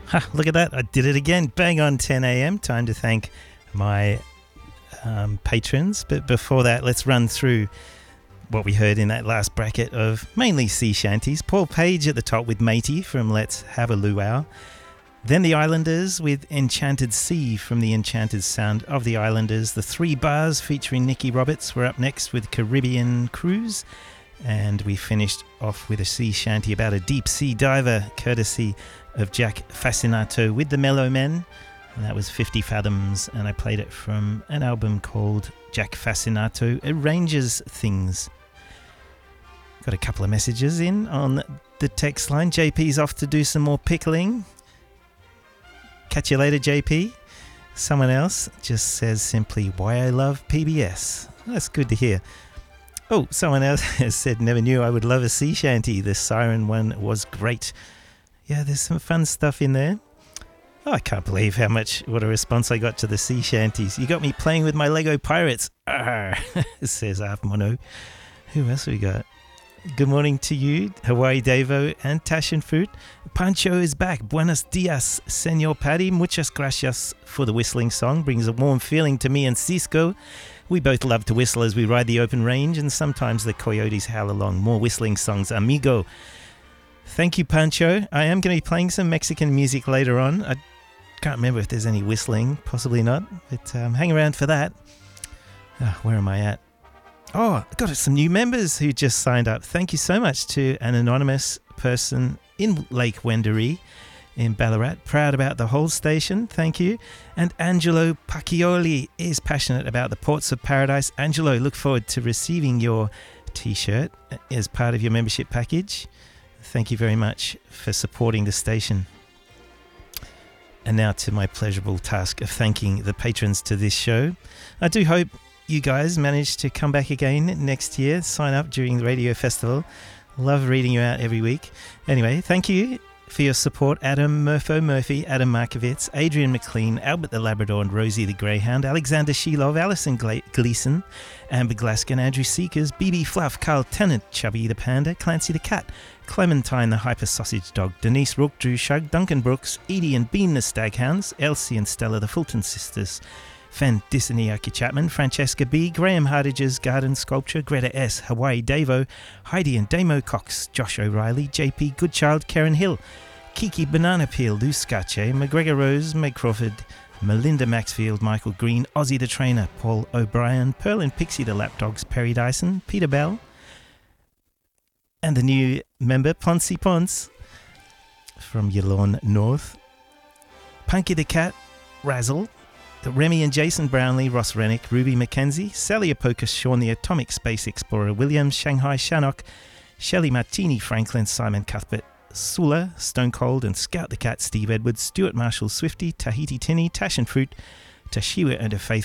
Ha, look at that. I did it again. Bang on 10 a.m. Time to thank my patrons. But before that, let's run through what we heard in that last bracket of mainly sea shanties. Paul Page at the top with Matey from Let's Have a Luau. Then the Islanders with Enchanted Sea from the Enchanted Sound of the Islanders. The Three Bars featuring Nicky Roberts were up next with Caribbean Cruise. And we finished off with a sea shanty about a deep sea diver, courtesy of Jack Fascinato with the Mellow Men. And that was 50 Fathoms, and I played it from an album called Jack Fascinato Arranges Things. Got a couple of messages in on the text line. JP's off to do some more pickling. Catch you later, JP. Someone else just says simply, why I love PBS. That's good to hear. Oh, someone else has said, never knew I would love a sea shanty. The Siren one was great. Yeah, there's some fun stuff in there. Oh, I can't believe what a response I got to the sea shanties. You got me playing with my Lego pirates. Arr, says Arf Mono. Who else we got? Good morning to you, Hawaii Davo and Tashin Fruit. Pancho is back. Buenos dias, Senor Paddy. Muchas gracias for the whistling song. Brings a warm feeling to me and Cisco. We both love to whistle as we ride the open range, and sometimes the coyotes howl along. More whistling songs, amigo. Thank you, Pancho. I am going to be playing some Mexican music later on. I can't remember if there's any whistling. Possibly not. But hang around for that. Where am I at? Oh, I got some new members who just signed up. Thank you so much to an anonymous person in Lake Wendouree in Ballarat. Proud about the whole station. Thank you. And Angelo Pacchioli is passionate about the Ports of Paradise. Angelo, look forward to receiving your t-shirt as part of your membership package. Thank you very much for supporting the station. And now to my pleasurable task of thanking the patrons to this show. I do hope you guys manage to come back again next year. Sign up during the radio festival. Love reading you out every week. Anyway, thank you for your support. Adam Murphy, Adam Markovitz, Adrian McLean, Albert the Labrador and Rosie the Greyhound, Alexander Shilov, Alison Gleason, Amber Glaskin, Andrew Seekers, BB Fluff, Carl Tennant, Chubby the Panda, Clancy the Cat, Clementine the Hyper Sausage Dog, Denise Rook, Drew Shug, Duncan Brooks, Edie and Bean the Staghounds, Elsie and Stella the Fulton Sisters, Fen Disneyaki Chapman, Francesca B, Graham Hardage's Garden Sculpture, Greta S, Hawaii Davo, Heidi and Damo Cox, Josh O'Reilly, JP Goodchild, Karen Hill, Kiki Banana Peel, Lou Scache, McGregor Rose, Meg Crawford, Melinda Maxfield, Michael Green, Ozzy the Trainer, Paul O'Brien, Pearl and Pixie the Lapdogs, Perry Dyson, Peter Bell, and the new member, Poncy Ponce, from Yallourn North, Punky the Cat, Razzle, Remy and Jason Brownlee, Ross Rennick, Ruby Mackenzie, Sally Apokas, Sean the Atomic Space Explorer, William, Shanghai Shannock, Shelley Martini, Franklin, Simon Cuthbert, Sula, Stone Cold and Scout the Cat, Steve Edwards, Stuart Marshall, Swifty, Tahiti Tinny, Tash and Fruit, Tashiwa and her faithful